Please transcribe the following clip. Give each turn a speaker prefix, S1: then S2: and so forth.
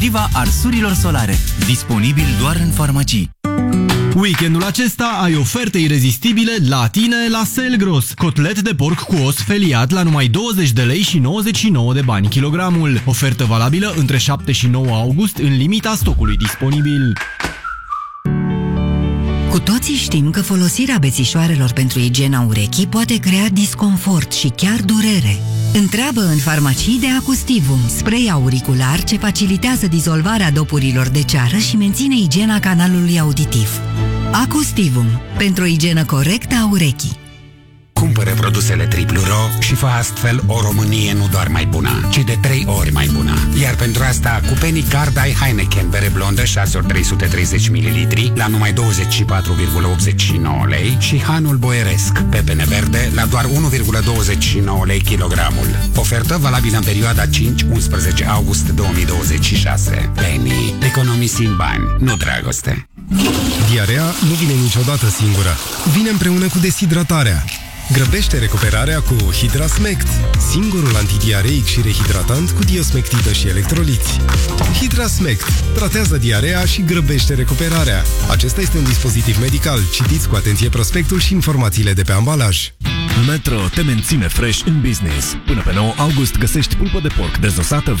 S1: împotriva arsurilor solare. Disponibil doar în farmacii.
S2: Weekendul acesta ai oferte irezistibile la tine la Selgros. Cotlet de porc cu os feliat la numai 20 de lei și 99 de bani kilogramul. Ofertă valabilă între 7 și 9 august în limita stocului disponibil.
S3: Cu toții știm că folosirea bețișoarelor pentru igiena urechii poate crea disconfort și chiar durere. Întreabă în farmacii de Acustivum, spray auricular ce facilitează dizolvarea dopurilor de ceară și menține igiena canalului auditiv. Acustivum, pentru o igienă corectă a urechii.
S4: Cumpără produsele Triplu Ro și fă astfel o Românie nu doar mai bună, ci de 3 ori mai bună. Iar pentru asta, cu Penny Card ai Heineken bere blondă 6 ori 330 ml la numai 24,89 lei și Hanul Boieresc, pepene verde, la doar 1,29 lei kilogramul. Ofertă valabilă în perioada 5-11 august 2026. Penny, economisim bani, nu dragoste.
S5: Diarea nu vine niciodată singură. Vine împreună cu deshidratarea. Grăbește recuperarea cu Hidrasmect, singurul antidiareic și rehidratant cu diosmectită și electroliți. Hidrasmect tratează diarea și grăbește recuperarea. Acesta este un dispozitiv medical. Citiți cu atenție prospectul și informațiile de pe ambalaj.
S6: Metro te menține fresh în business. Până pe 9 august găsești pulpă de porc dezosată